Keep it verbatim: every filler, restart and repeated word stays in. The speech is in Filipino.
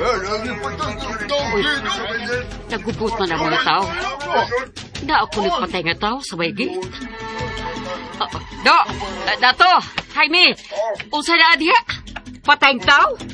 Uy, nagubot na ng mga tao. Oh, na ako nagpatay nga tao sa may gate. Uh, do, uh, dato, Jaime, unsa na diha? Patay ang tao?